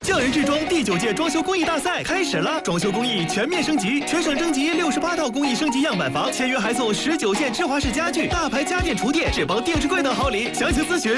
匠人制装第9届装修工艺大赛开始了，装修工艺全面升级，全省征集68套工艺升级样板房，签约还送19件芝华士家具、大牌家电厨电、智邦定制柜等好礼。详情咨询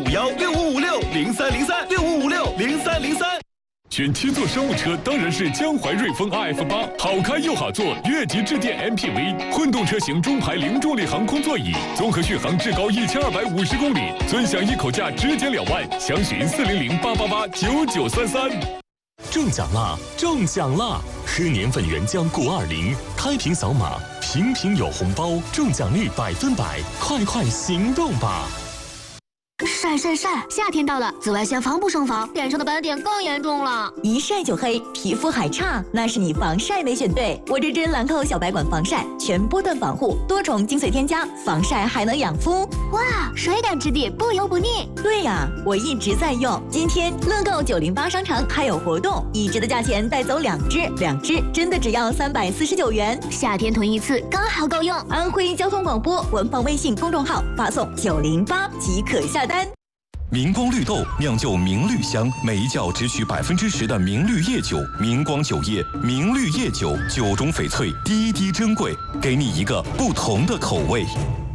05516556030365560303。 选7座商务车当然是江淮瑞风 RF8，好开又好坐，越级致电 MPV， 混动车型中排零重力航空座椅，综合续航至高1250公里，尊享一口价直减2万，详询400-888-9933。 中奖啦！中奖啦！喝年份原浆钴20，开瓶扫码，瓶瓶有红包，中奖率100%，快快行动吧！ 晒晒晒！夏天到了，紫外线防不胜防，脸上的斑点更严重了。 一晒就黑，皮肤还差，那是你防晒没选对。我这支兰蔻小白管防晒，全波段防护，多重精粹添加，防晒还能养肤。 哇，水感质地，不油不腻。 对呀，我一直在用。今天乐购908商城还有活动，1支的价钱带走2支，2支真的只要349元。 夏天囤一次刚好够用。 安徽交通广播官方微信公众号发送908即可下单。 明光绿豆酿就明绿香，每一窖只取10%的明绿叶酒。明光酒业明绿叶酒，酒中翡翠，滴滴珍贵，给你一个不同的口味。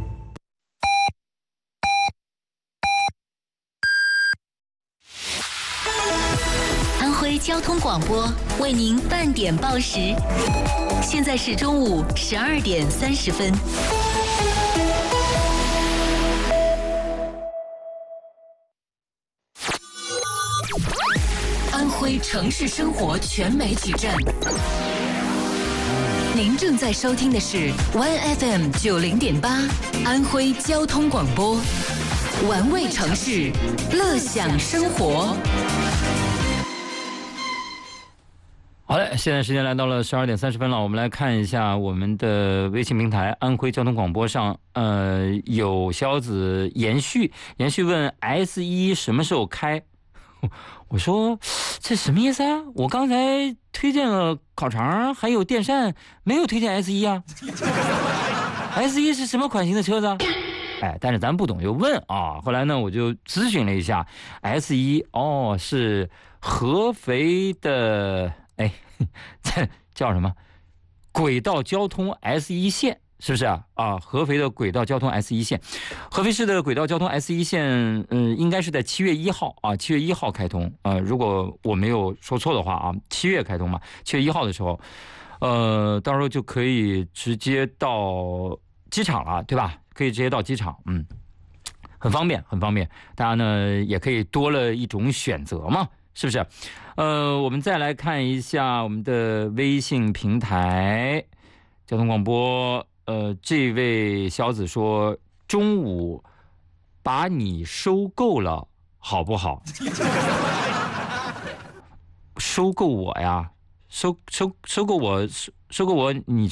安徽交通广播为您半点报时，现在是中午12点30分。安徽城市生活全媒体站，您正在收听的是 1FM 90.8安徽交通广播，玩味城市，乐享生活。 好的，现在时间来到了12点30分了，我们来看一下我们的微信平台安徽交通广播上，有小子延续问 S1 什么时候开？我说这什么意思啊？我刚才推荐了烤肠还有电扇，没有推荐 S1 啊。S1 是什么款型的车子啊？但是咱不懂就问啊。后来呢，我就咨询了一下 S1，是合肥的，这叫什么？轨道交通 S1 线。是不是啊？合肥的轨道交通 S1 线，合肥市的轨道交通 S1 线，应该是在7月1号啊，7月1号开通。如果我没有说错的话啊，7月开通嘛，7月1号的时候，到时候就可以直接到机场了，对吧？可以直接到机场，很方便，很方便。大家呢也可以多了一种选择嘛，是不是？我们再来看一下我们的微信平台交通广播。这位小子说中午把你收购了好不好？收购我呀？收购我你